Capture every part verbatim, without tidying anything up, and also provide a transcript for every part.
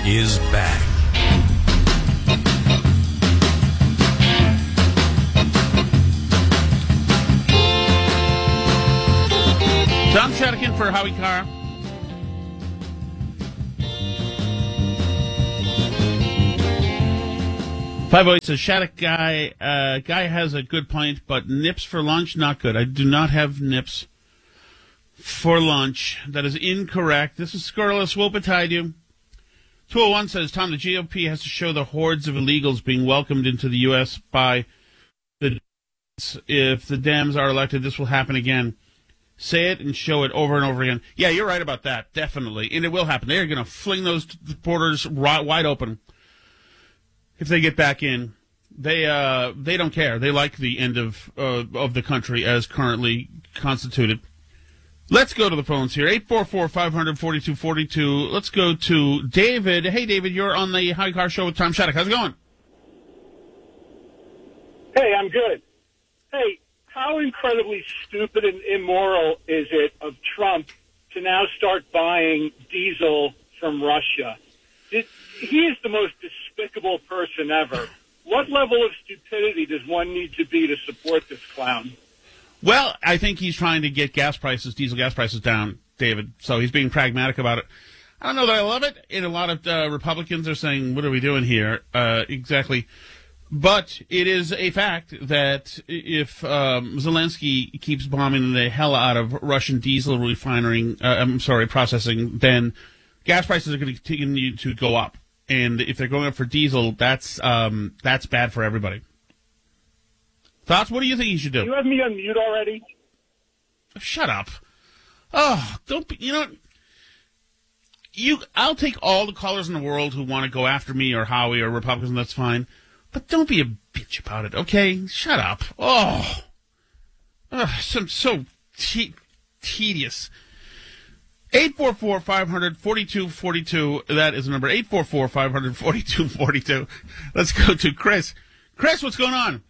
is back. Tom Shattuck in for Howie Carr. Five oh eight says, Shattuck guy, uh, guy has a good point, but nips for lunch, not good. I do not have nips for lunch. That is incorrect. This is Scurrilous. We'll betide you. two oh one says, Tom, the G O P has to show the hordes of illegals being welcomed into the U S by the if the Dems are elected, this will happen again. Say it and show it over and over again. Yeah, you're right about that, definitely. And it will happen. They're going to fling those borders wide open if they get back in. They uh, they don't care. They like the end of uh, of the country as currently constituted. Let's go to the phones here. eight four four, five hundred, forty-two forty-two. Let's go to David. Hey, David, you're on the Howie Carr Show with Tom Shattuck. How's it going? Hey, I'm good. Hey, how incredibly stupid and immoral is it of Trump to now start buying diesel from Russia? It, he is the most despicable person ever. What level of stupidity does one need to be to support this clown? Well, I think he's trying to get gas prices, diesel gas prices down, David. So he's being pragmatic about it. I don't know that I love it. And a lot of uh, Republicans are saying, what are we doing here? Uh, exactly. But it is a fact that if um, Zelensky keeps bombing the hell out of Russian diesel refining, uh, I'm sorry, processing, then gas prices are going to continue to go up. And if they're going up for diesel, that's um, that's bad for everybody. Thoughts? What do you think he should do? You have me on mute already? Shut up. Oh, don't be, you know, you, I'll take all the callers in the world who want to go after me or Howie or Republicans, and that's fine. But don't be a bitch about it, okay? Shut up. Oh, oh so, so te- tedious. eight four four, five hundred, forty-two forty-two. That is the number. eight four four, five hundred, forty-two forty-two. Let's go to Chris. Chris, what's going on?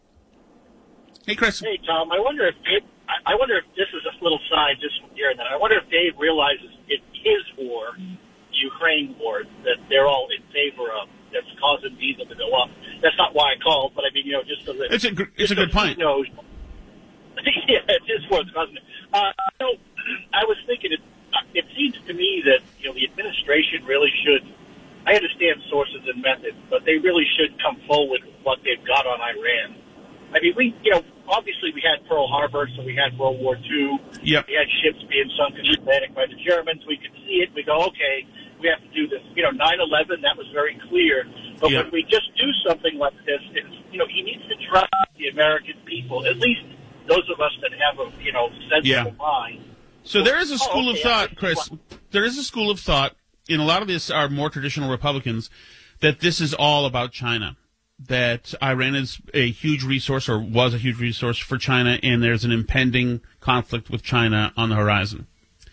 Hey, Chris. Hey, Tom. I wonder if Dave, I wonder if this is a little side just from hearing that. I wonder if Dave realizes it's his war, the Ukraine war, that they're all in favor of. That's causing diesel to go up. That's not why I called, but I mean, you know, just so that it's a it's a good point. You know, yeah, it's his war that's causing it. Uh, you know, I was thinking it. It seems to me that you know the administration really should. I understand sources and methods, but they really should come forward with what they've got on Iran. I mean, we, you know, obviously we had Pearl Harbor, so we had World War Two. Yep. We had ships being sunk in the Atlantic by the Germans. We could see it. We go, okay, we have to do this. You know, nine eleven, that was very clear. But yep. when we just do something like this, it's, you know, he needs to trust the American people, at least those of us that have a, you know, sensible yeah. mind. So there is a school oh, okay, of thought, Chris. There is a school of thought, and a lot of this are more traditional Republicans, that this is all about China. That Iran is a huge resource, or was a huge resource for China, and there's an impending conflict with China on the horizon.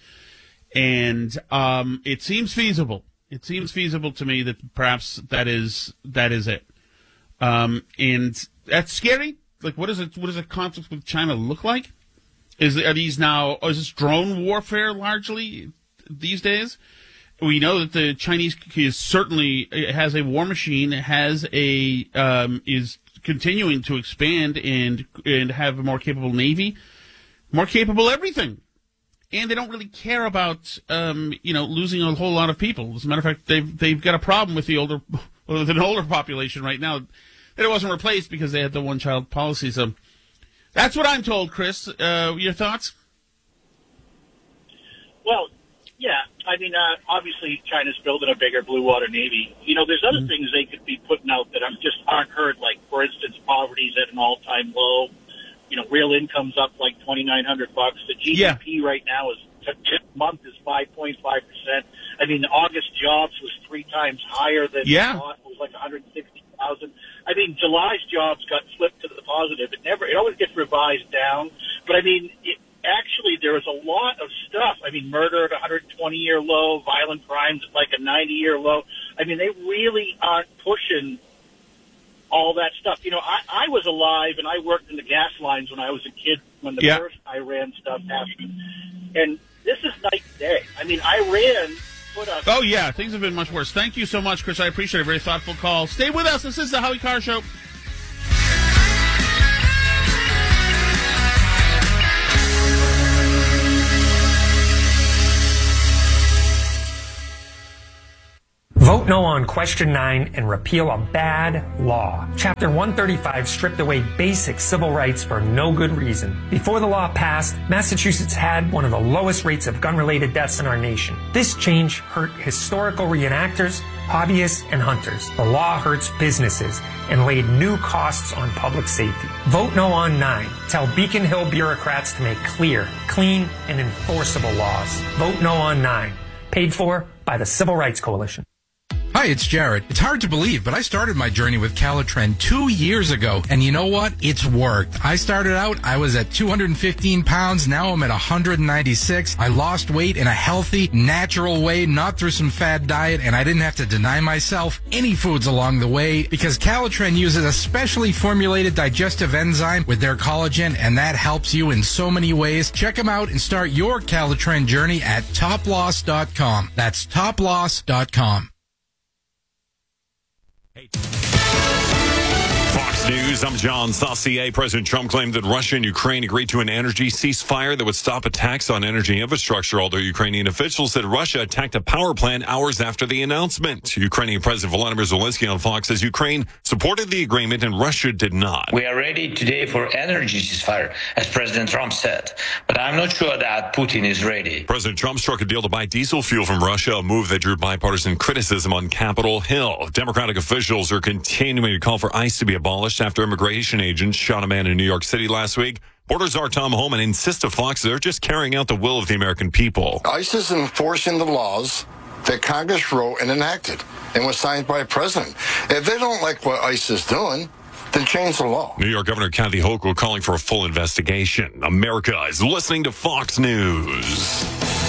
And um, it seems feasible. It seems feasible to me that perhaps that is that is it. Um, and that's scary. Like, what is it? What does a conflict with China look like? Is are these now? Is this drone warfare largely these days? We know that the Chinese is certainly has a war machine, has a um, is continuing to expand and and have a more capable navy, more capable everything, and they don't really care about um, you know losing a whole lot of people. As a matter of fact, they've they've got a problem with the older with an older population right now that it wasn't replaced because they had the one child policy. So that's what I'm told, Chris. Uh, your thoughts? Well. Yeah, I mean, uh, obviously China's building a bigger blue water navy. You know, there's other mm-hmm. things they could be putting out that I'm just aren't heard. Like, for instance, poverty's at an all-time low. You know, real income's up like twenty-nine hundred bucks. The G D P yeah. right now is this month is five point five percent. I mean, the August jobs was three times higher than yeah. we thought. It was like one hundred sixty thousand. I mean, July's jobs got flipped to the positive. It never, it always gets revised down. But I mean, it. Actually, there was a lot of stuff. I mean, murder at a one hundred twenty-year low, violent crimes at like a ninety-year low. I mean, they really aren't pushing all that stuff. You know, I, I was alive and I worked in the gas lines when I was a kid when the yeah. first Iran stuff happened. And this is night and day. I mean, Iran put us. Oh, yeah, things have been much worse. Thank you so much, Chris. I appreciate it. A very thoughtful call. Stay with us. This is the Howie Carr Show. Vote no on question nine and repeal a bad law. Chapter one thirty-five stripped away basic civil rights for no good reason. Before the law passed, Massachusetts had one of the lowest rates of gun-related deaths in our nation. This change hurt historical reenactors, hobbyists, and hunters. The law hurts businesses and laid new costs on public safety. Vote no on nine. Tell Beacon Hill bureaucrats to make clear, clean, and enforceable laws. Vote no on nine. Paid for by the Civil Rights Coalition. Hi, it's Jared. It's hard to believe, but I started my journey with Calitren two years ago, and you know what? It's worked. I started out, I was at two hundred fifteen pounds. Now I'm at one hundred ninety-six. I lost weight in a healthy, natural way, not through some fad diet, and I didn't have to deny myself any foods along the way because Calitren uses a specially formulated digestive enzyme with their collagen, and that helps you in so many ways. Check them out and start your Calitren journey at top loss dot com. That's top loss dot com. Fox News, I'm John Saucier. President Trump claimed that Russia and Ukraine agreed to an energy ceasefire that would stop attacks on energy infrastructure, although Ukrainian officials said Russia attacked a power plant hours after the announcement. Ukrainian President Volodymyr Zelensky on Fox says Ukraine supported the agreement and Russia did not. We are ready today for energy ceasefire, as President Trump said, but I'm not sure that Putin is ready. President Trump struck a deal to buy diesel fuel from Russia, a move that drew bipartisan criticism on Capitol Hill. Democratic officials are continuing to call for ICE to be abolished after immigration agents shot a man in New York City last week. Border Czar Tom Homan insists to Fox they're just carrying out the will of the American people. ICE is enforcing the laws that Congress wrote and enacted and was signed by a president. If they don't like what ICE is doing, then change the law. New York Governor Kathy Hochul calling for a full investigation. America is listening to Fox News.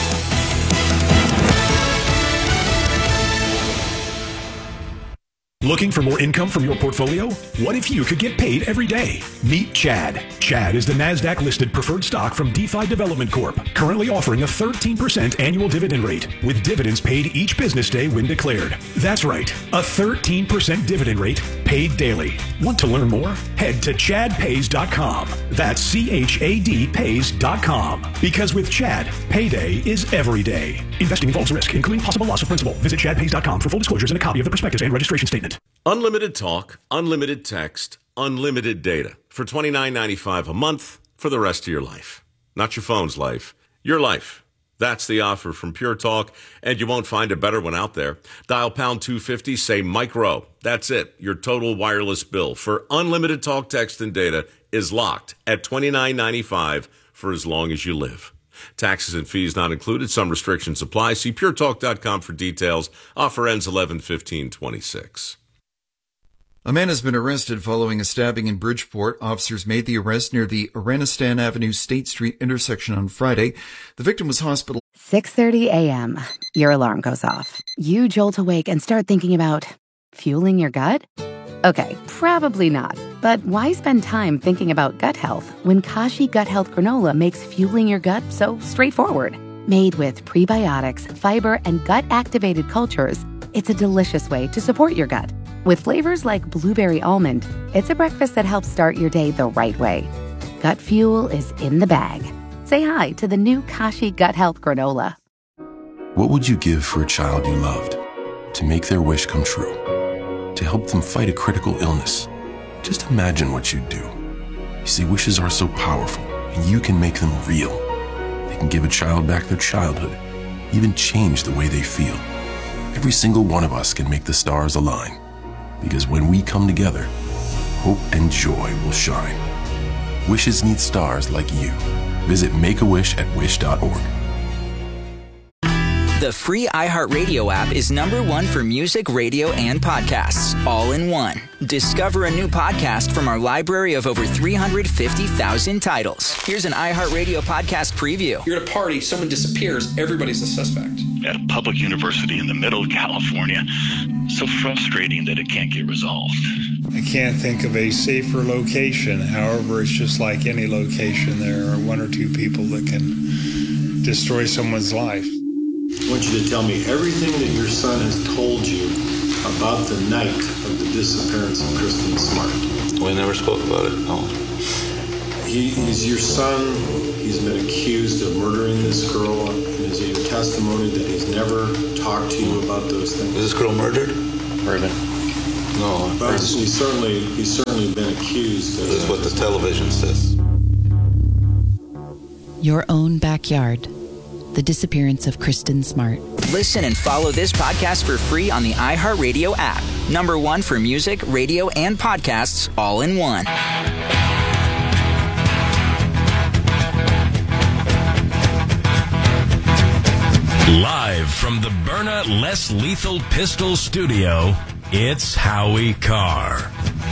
Looking for more income from your portfolio? What if you could get paid every day? Meet Chad. Chad is the NASDAQ-listed preferred stock from DeFi Development Corp, currently offering a thirteen percent annual dividend rate, with dividends paid each business day when declared. That's right, a thirteen percent dividend rate paid daily. Want to learn more? Head to chad pays dot com. That's C H A D pays dot com. Because with Chad, payday is every day. Investing involves risk, including possible loss of principal. Visit chad pays dot com for full disclosures and a copy of the prospectus and registration statement. Unlimited talk, unlimited text, unlimited data for twenty-nine ninety-five a month for the rest of your life. Not your phone's life, your life. That's the offer from Pure Talk, and you won't find a better one out there. Dial pound two fifty, say micro. That's it. Your total wireless bill for unlimited talk, text, and data is locked at twenty-nine ninety-five for as long as you live. Taxes and fees not included. Some restrictions apply. See pure talk dot com for details. Offer ends eleven fifteen twenty-six. A man has been arrested following a stabbing in Bridgeport. Officers made the arrest near the Aranistan Avenue State Street intersection on Friday. The victim was hospitalized. six thirty a.m. Your alarm goes off. You jolt awake and start thinking about fueling your gut? Okay, probably not. But why spend time thinking about gut health when Kashi Gut Health Granola makes fueling your gut so straightforward? Made with prebiotics, fiber, and gut-activated cultures, it's a delicious way to support your gut. With flavors like blueberry almond, it's a breakfast that helps start your day the right way. Gut fuel is in the bag. Say hi to the new Kashi Gut Health Granola. What would you give for a child you loved? To make their wish come true? To help them fight a critical illness? Just imagine what you'd do. You see, wishes are so powerful, and you can make them real. They can give a child back their childhood, even change the way they feel. Every single one of us can make the stars align. Because when we come together, hope and joy will shine. Wishes need stars like you. Visit Make a Wish at wish dot org. The free iHeartRadio app is number one for music, radio, and podcasts, all in one. Discover a new podcast from our library of over three hundred fifty thousand titles. Here's an iHeartRadio podcast preview. You're at a party, someone disappears, everybody's a suspect. At a public university in the middle of California, so frustrating that it can't get resolved. I can't think of a safer location. However, it's just like any location. There are one or two people that can destroy someone's life. I want you to tell me everything that your son has told you about the night of the disappearance of Kristen Smart. We never spoke about it, no. He, he's your son. He's been accused of murdering this girl. And is it your testimony that he's never talked to you about those things? Was this girl murdered? Murdered. No. But he's certainly, he's certainly been accused. This is what the television says. Your own backyard. The disappearance of Kristen Smart. Listen and follow this podcast for free on the iHeartRadio app. Number one for music, radio, and podcasts all in one. Live from the Byrna Less Lethal Pistol Studio, it's Howie Carr.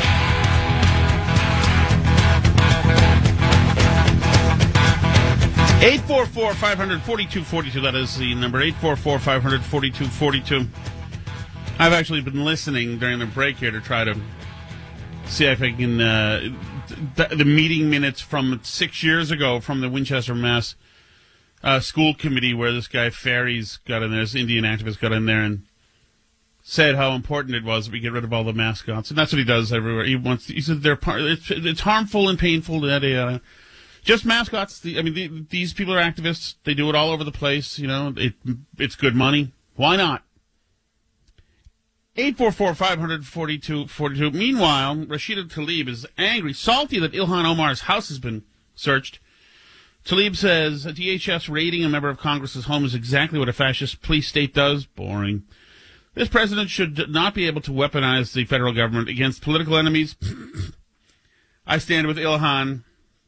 eight four four, five hundred, forty-two forty-two, that is the number, eight four four, five hundred, forty-two forty-two. I've actually been listening during the break here to try to see if I can, uh, th- the meeting minutes from six years ago from the Winchester, Mass. Uh, school committee where this guy Ferries got in there, this Indian activist got in there and said how important it was that we get rid of all the mascots. And that's what he does everywhere. He wants, he said they're part, it's, it's harmful and painful, yada, yada. Just mascots. The, I mean, the, these people are activists. They do it all over the place. You know, it, it's good money. Why not? eight four four, five hundred, forty-two forty-two. Meanwhile, Rashida Tlaib is angry, salty that Ilhan Omar's house has been searched. Tlaib says a D H S raiding a member of Congress's home is exactly what a fascist police state does. Boring. This president should not be able to weaponize the federal government against political enemies. I stand with Ilhan.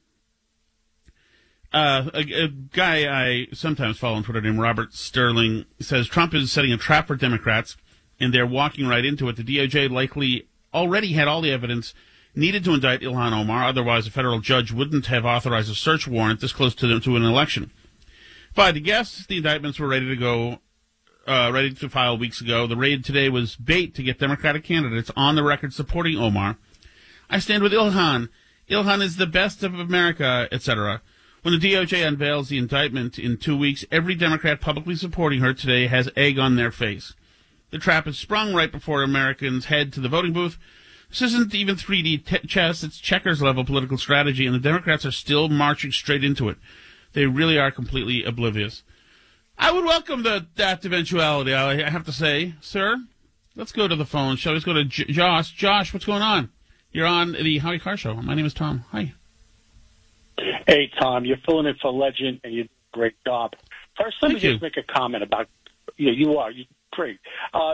Uh, a, a guy I sometimes follow on Twitter named Robert Sterling says Trump is setting a trap for Democrats, and they're walking right into it. The D O J likely already had all the evidence needed to indict Ilhan Omar. Otherwise, a federal judge wouldn't have authorized a search warrant this close to, the, to an election. If I had to guess, the indictments were ready to go, uh, ready to file weeks ago. The raid today was bait to get Democratic candidates on the record supporting Omar. I stand with Ilhan. Ilhan is the best of America, et cetera. When the D O J unveils the indictment in two weeks, every Democrat publicly supporting her today has egg on their face. The trap is sprung right before Americans head to the voting booth. This isn't even three D t- chess, it's checkers-level political strategy, and the Democrats are still marching straight into it. They really are completely oblivious. I would welcome the, that eventuality, I have to say. Sir, let's go to the phone. Shall we Let's go to J- Josh. Josh, what's going on? You're on the Howie Carr Show. My name is Tom. Hi. Hey, Tom, you're filling in for Legend, and you do a great job. First, let Thank me you. just make a comment about, you know, you are, you're great. Uh,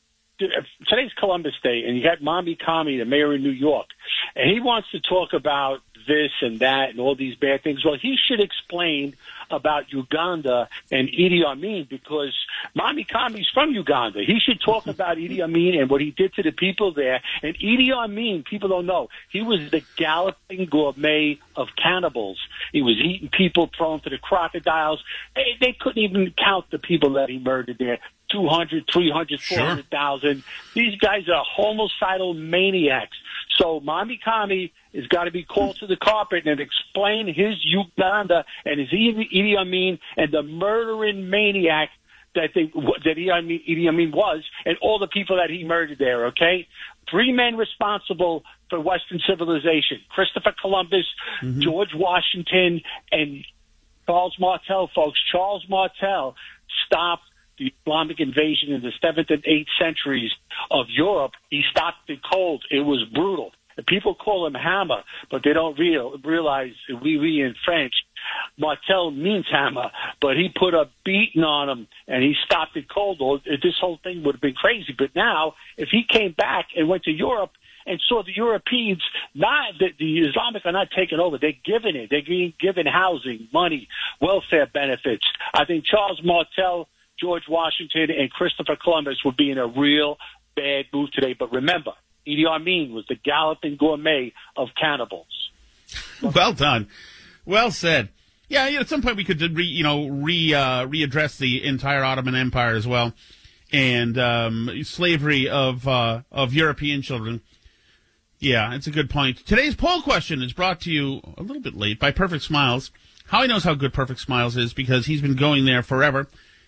today's Columbus Day, and you got Mommy Kami, the mayor of New York, and he wants to talk about this and that and all these bad things. Well, he should explain about Uganda and Idi Amin, because Mommy Kami's from Uganda. He should talk about Idi Amin and what he did to the people there. And Idi Amin, people don't know, he was the galloping gourmet of cannibals. He was eating people, thrown to the crocodiles. They, they couldn't even count the people that he murdered there. two hundred, three hundred, four hundred thousand. These guys are homicidal maniacs. So Mommy Kami has got to be called to the carpet and explain his Uganda and his Idi Amin and the murdering maniac that they, that Idi Amin was, and all the people that he murdered there, okay? Three men responsible for Western civilization: Christopher Columbus, mm-hmm. George Washington, and Charles Martel, folks. Charles Martel stopped the Islamic invasion in the seventh and eighth centuries of Europe. He stopped it cold. It was brutal. And people call him hammer, but they don't real, realize, we, we in French, Martel means hammer, but he put a beating on him, and he stopped it cold. Or this whole thing would have been crazy. But now, if he came back and went to Europe and saw the Europeans, not the, the Islamic are not taking over. They're giving it. They're being given housing, money, welfare benefits. I think Charles Martel, George Washington, and Christopher Columbus would be in a real bad mood today. But remember, Idi Amin was the galloping gourmet of cannibals. Well done. Well said. Yeah, at some point we could, re, you know, re uh, readdress the entire Ottoman Empire as well, and um, slavery of uh, of European children. Yeah, it's a good point. Today's poll question is brought to you a little bit late by Perfect Smiles. Howie knows how good Perfect Smiles is because he's been going there forever.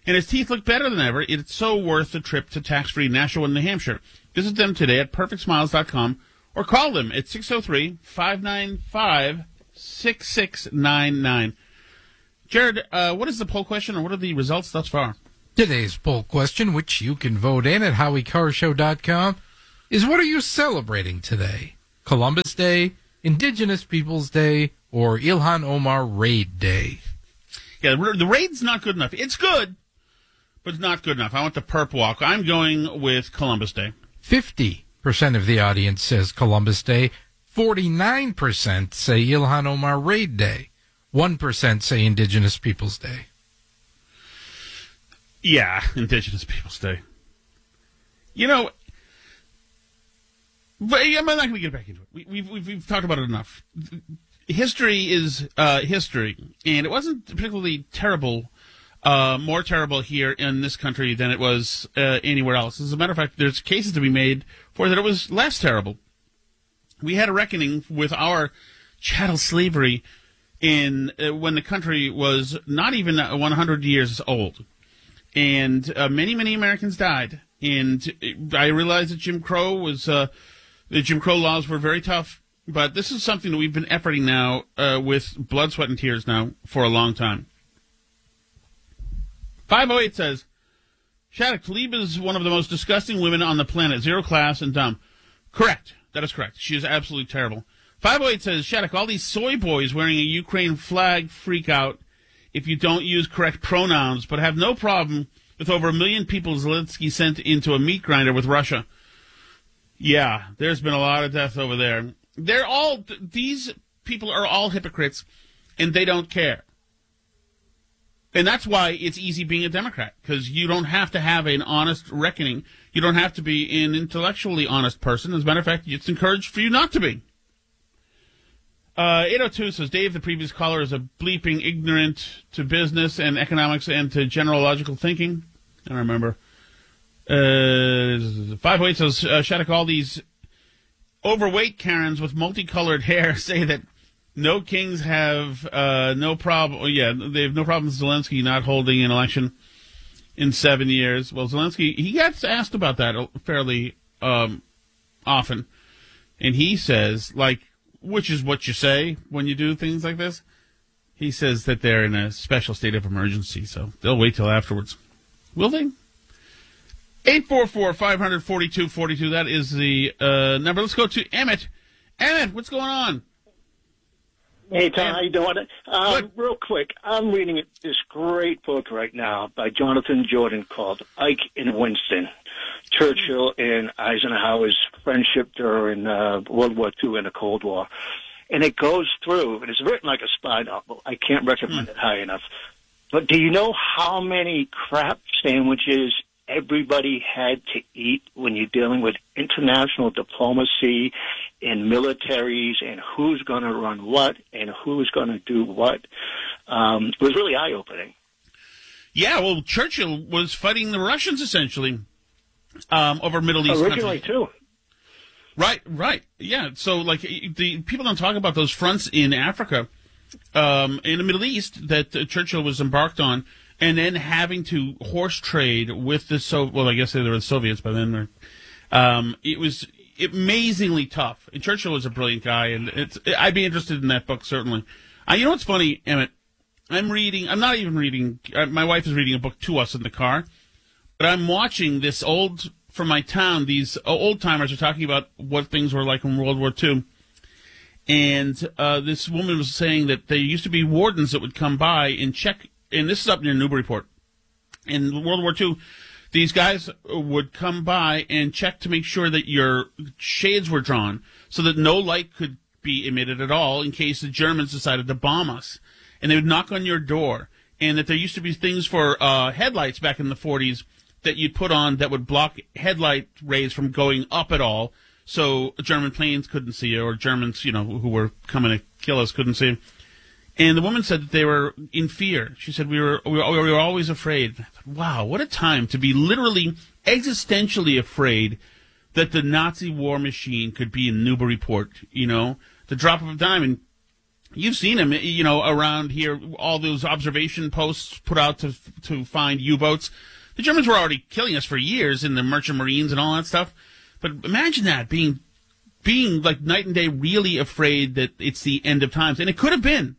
and his teeth look better than ever. It's so worth the trip to tax-free Nashua, New Hampshire. Visit them today at perfect smiles dot com or call them at six oh three, five nine five, six six nine nine. Jared, uh, what is the poll question, or what are the results thus far? Today's poll question, which you can vote in at howie car show dot com, is what are you celebrating today? Columbus Day, Indigenous Peoples Day, or Ilhan Omar Raid Day? Yeah, the raid's not good enough. It's good, but it's not good enough. I want the perp walk. I'm going with Columbus Day. fifty percent of the audience says Columbus Day. forty-nine percent say Ilhan Omar Raid Day. one percent say Indigenous Peoples Day. Yeah, Indigenous Peoples Day. You know, but I'm not going to get back into it. We, we've, we've, we've talked about it enough. History is uh, history, and it wasn't particularly terrible, uh, more terrible here in this country than it was uh, anywhere else. As a matter of fact, there's cases to be made for that it was less terrible. We had a reckoning with our chattel slavery in uh, when the country was not even one hundred years old. And uh, many, many Americans died. And I realized that Jim Crow was, uh, the Jim Crow laws were very tough. But this is something that we've been efforting now uh, with blood, sweat, and tears now for a long time. five oh eight says, Shattuck, Tlaib is one of the most disgusting women on the planet. Zero class and dumb. Correct. That is correct. She is absolutely terrible. five oh eight says, Shattuck, all these soy boys wearing a Ukraine flag freak out if you don't use correct pronouns, but have no problem with over a million people Zelensky sent into a meat grinder with Russia. Yeah, there's been a lot of death over there. They're all, these people are all hypocrites, and they don't care. And that's why it's easy being a Democrat, because you don't have to have an honest reckoning. You don't have to be an intellectually honest person. As a matter of fact, it's encouraged for you not to be. Uh, eight oh two says, Dave, the previous caller, is a bleeping ignorant to business and economics and to general logical thinking. I don't remember. Uh, five oh eight says, uh, Shattuck, all these overweight Karens with multicolored hair say that no kings have uh, no problem. Yeah, they have no problem with Zelensky not holding an election in seven years. Well, Zelensky, he gets asked about that fairly um, often. And he says, like, which is what you say when you do things like this. He says that they're in a special state of emergency, so they'll wait till afterwards. Will they? eight four four, five four two, four two. That is the uh, number. Let's go to Emmett. Emmett, what's going on? Hey, Tom, how you doing? Um, real quick, I'm reading this great book right now by Jonathan Jordan called Ike and Winston, Churchill and Eisenhower's friendship during uh, World War Two and the Cold War. And it goes through, and it's written like a spy novel. I can't recommend it high enough. But do you know how many crap sandwiches everybody had to eat when you're dealing with international diplomacy and militaries and who's going to run what and who's going to do what? Um, it was really eye-opening. Yeah, well, Churchill was fighting the Russians, essentially, um, over Middle East Originally, countries. too. Right, right. Yeah, so, like, the people don't talk about those fronts in Africa, um, in the Middle East that uh, Churchill was embarked on, and then having to horse trade with the so well, I guess they were the Soviets by then. Um, it was amazingly tough. And Churchill was a brilliant guy, and it's I'd be interested in that book certainly. Uh, you know what's funny, Emmett? I'm reading. I'm not even reading. Uh, my wife is reading a book to us in the car, but I'm watching this old from my town. These old timers are talking about what things were like in World War Two. And uh, this woman was saying that there used to be wardens that would come by and check. And this is up near Newburyport. In World War Two, these guys would come by and check to make sure that your shades were drawn so that no light could be emitted at all in case the Germans decided to bomb us. And they would knock on your door. And that there used to be things for uh, headlights back in the forties that you'd put on that would block headlight rays from going up at all so German planes couldn't see you or Germans, you know, who were coming to kill us couldn't see you. And the woman said that they were in fear. She said, we were we were, we were always afraid. I thought, wow, what a time to be literally existentially afraid that the Nazi war machine could be in Newburyport, you know, the drop of a dime. And You've seen him, you know, around here, all those observation posts put out to to find U-boats. The Germans were already killing us for years in the Merchant Marines and all that stuff. But imagine that, being, being like night and day really afraid that it's the end of times. And it could have been.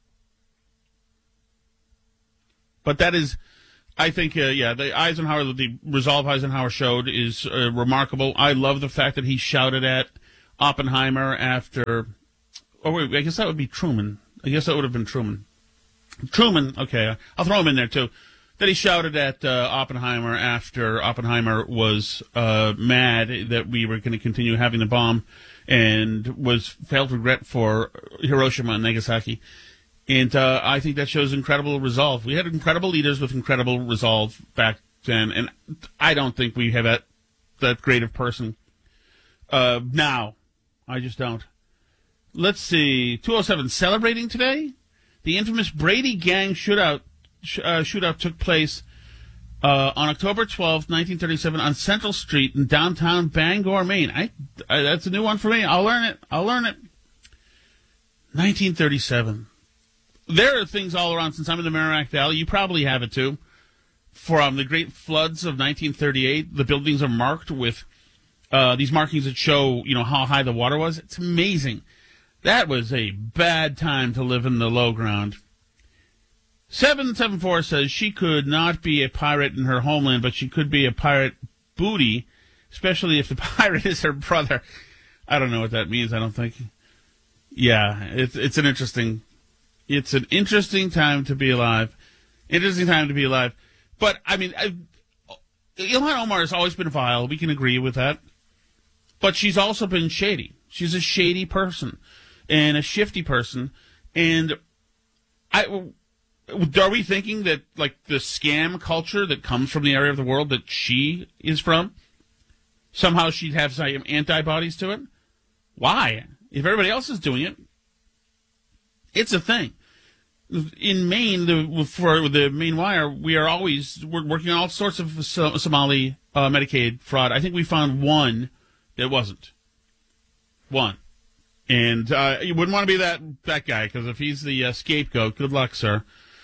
But that is, I think, uh, yeah, the Eisenhower, the resolve Eisenhower showed is uh, remarkable. I love the fact that he shouted at Oppenheimer after... Oh, wait, I guess that would be Truman. I guess that would have been Truman. Truman, okay, I'll throw him in there, too. That he shouted at uh, Oppenheimer after Oppenheimer was uh, mad that we were going to continue having the bomb and was felt regret for Hiroshima and Nagasaki. And uh, I think that shows incredible resolve. We had incredible leaders with incredible resolve back then, and I don't think we have that, that great of person uh, now. I just don't. Let's see, two oh seven, celebrating today? The infamous Brady Gang shootout sh- uh, shootout took place uh, on October twelfth, nineteen thirty-seven, on Central Street in downtown Bangor, Maine. I, I, that's a new one for me. I'll learn it. I'll learn it. nineteen thirty-seven. There are things all around. Since I'm in the Merrimack Valley, you probably have it too. From the great floods of nineteen thirty-eight, the buildings are marked with uh, these markings that show, you know, how high the water was. It's amazing. That was a bad time to live in the low ground. seven seven four says she could not be a pirate in her homeland, but she could be a pirate booty, especially if the pirate is her brother. I don't know what that means, I don't think. Yeah, it's it's an interesting it's an interesting time to be alive. Interesting time to be alive. But, I mean, I, Ilhan Omar has always been vile. We can agree with that. But she's also been shady. She's a shady person. And a shifty person, and I, are we thinking that, like, the scam culture that comes from the area of the world that she is from, somehow she'd have some antibodies to it? Why? If everybody else is doing it, it's a thing. In Maine, the, for the Maine Wire, we are always we're working on all sorts of Somali uh, Medicaid fraud. I think we found one that wasn't. One. And uh, you wouldn't want to be that that guy, because if he's the uh, scapegoat, good luck, sir.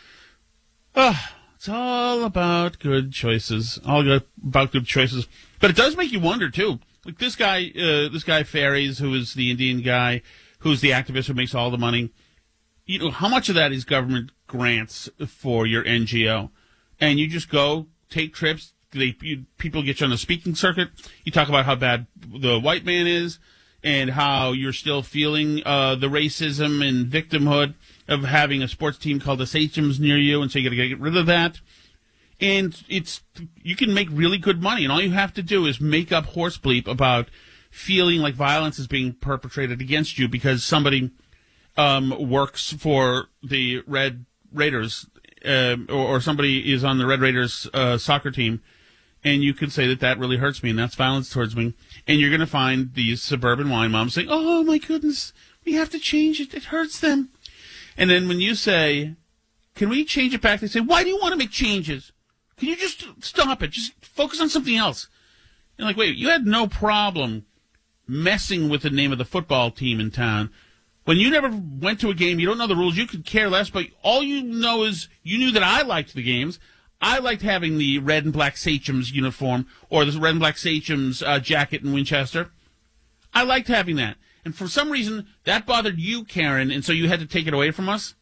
Uh, it's all about good choices. All good, about good choices. But it does make you wonder, too. Like this guy, uh, this guy Ferries, who is the Indian guy, who's the activist who makes all the money. You know, how much of that is government grants for your N G O? And you just go, take trips. They, you, people get you on the speaking circuit. You talk about how bad the white man is, and how you're still feeling uh, the racism and victimhood of having a sports team called the Sachems near you, and so you got to get rid of that. And it's you can make really good money, and all you have to do is make up horse bleep about feeling like violence is being perpetrated against you because somebody um, works for the Red Raiders, uh, or, or somebody is on the Red Raiders uh, soccer team. And you could say that that really hurts me, and that's violence towards me. And you're going to find these suburban wine moms saying, oh, my goodness, we have to change it. It hurts them. And then when you say, can we change it back? They say, why do you want to make changes? Can you just stop it? Just focus on something else. You're like, wait, you had no problem messing with the name of the football team in town. When you never went to a game, you don't know the rules, you could care less, but all you know is you knew that I liked the games. I liked having the red and black Sachems uniform or the red and black Sachems uh, jacket in Winchester. I liked having that. And for some reason, that bothered you, Karen, and so you had to take it away from us?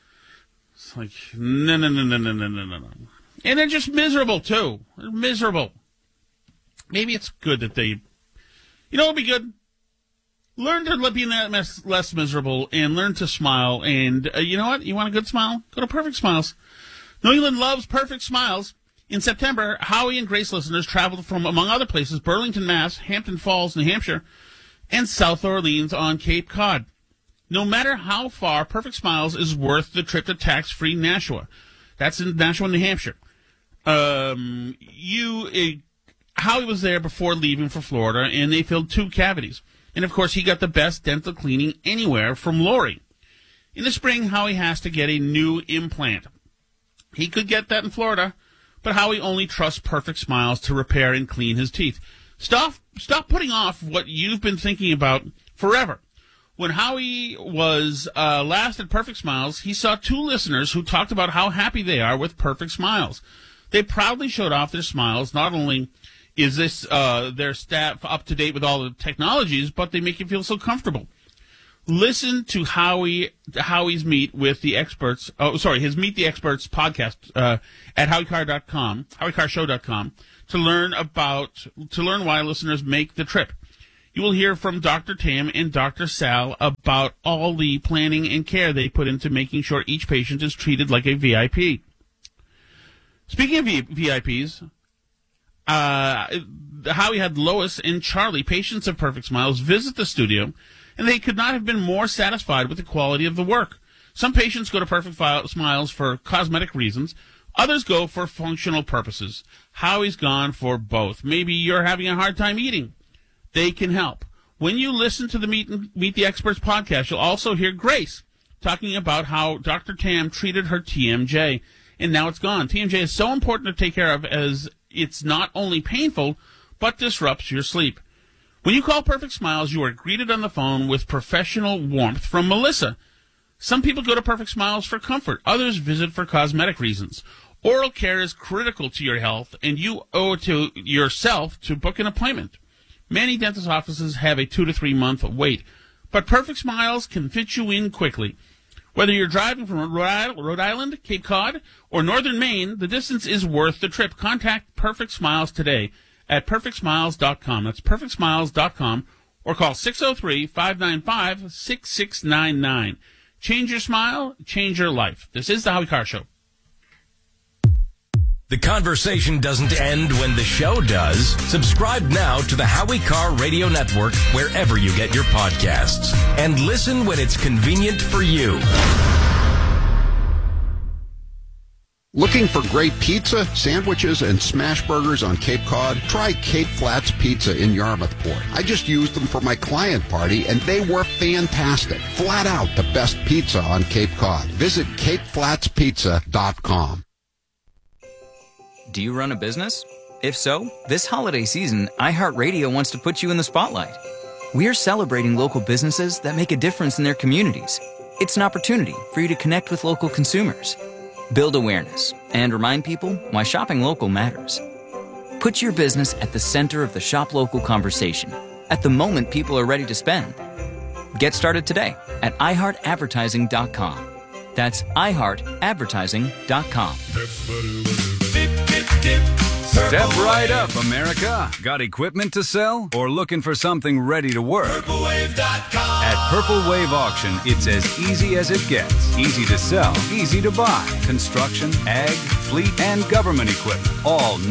It's like, no, no, no, no, no, no, no, no. And they're just miserable, too. They're miserable. Maybe it's good that they... You know what would be good? Learn to be less, less miserable and learn to smile. And uh, you know what? You want a good smile? Go to Perfect Smiles. New England loves Perfect Smiles. In September, Howie and Grace listeners traveled from, among other places, Burlington, Mass., Hampton Falls, New Hampshire, and South Orleans on Cape Cod. No matter how far, Perfect Smiles is worth the trip to tax-free Nashua. That's in Nashua, New Hampshire. Um, you, uh, Howie was there before leaving for Florida, and they filled two cavities. And, of course, he got the best dental cleaning anywhere from Lori. In the spring, Howie has to get a new implant. He could get that in Florida, but Howie only trusts Perfect Smiles to repair and clean his teeth. Stop, stop putting off what you've been thinking about forever. When Howie was uh, last at Perfect Smiles, he saw two listeners who talked about how happy they are with Perfect Smiles. They proudly showed off their smiles. Not only is this uh, their staff up to date with all the technologies, but they make you feel so comfortable. Listen to Howie Howie's Meet with the Experts. Oh, sorry, his Meet the Experts podcast uh, at howie carr dot com, howie carr show dot com to learn about to learn why listeners make the trip. You will hear from Doctor Tam and Doctor Sal about all the planning and care they put into making sure each patient is treated like a V I P. Speaking of v- VIPs, uh, Howie had Lois and Charlie, patients of Perfect Smiles, visit the studio, and they could not have been more satisfied with the quality of the work. Some patients go to Perfect Smiles for cosmetic reasons. Others go for functional purposes. Howie's gone for both. Maybe you're having a hard time eating. They can help. When you listen to the Meet, Meet the Experts podcast, you'll also hear Grace talking about how Doctor Tam treated her T M J, and now it's gone. T M J is so important to take care of as it's not only painful, but disrupts your sleep. When you call Perfect Smiles, you are greeted on the phone with professional warmth from Melissa. Some people go to Perfect Smiles for comfort. Others visit for cosmetic reasons. Oral care is critical to your health, and you owe it to yourself to book an appointment. Many dentist offices have a two to three month wait, but Perfect Smiles can fit you in quickly. Whether you're driving from Rhode Island, Cape Cod, or northern Maine, the distance is worth the trip. Contact Perfect Smiles today at perfect smiles dot com. That's perfect smiles dot com, or call six oh three, five nine five, six six nine nine. Change your smile, change your life. This is the Howie Carr Show. The conversation doesn't end when the show does. Subscribe now to the Howie Carr Radio Network wherever you get your podcasts. And listen when it's convenient for you. Looking for great pizza, sandwiches, and smash burgers on Cape Cod? Try Cape Flats Pizza in Yarmouthport. I just used them for my client party, and they were fantastic. Flat out the best pizza on Cape Cod. Visit cape flats pizza dot com. Do you run a business? If so, this holiday season, iHeartRadio wants to put you in the spotlight. We're celebrating local businesses that make a difference in their communities. It's an opportunity for you to connect with local consumers, build awareness, and remind people why shopping local matters. Put your business at the center of the shop local conversation at the moment people are ready to spend. Get started today at i heart advertising dot com. That's i heart advertising dot com. Step right up, America. Got equipment to sell or looking for something ready to work? Purple Wave dot com. At Purple Wave Auction, it's as easy as it gets. Easy to sell, easy to buy. Construction, ag, fleet, and government equipment, all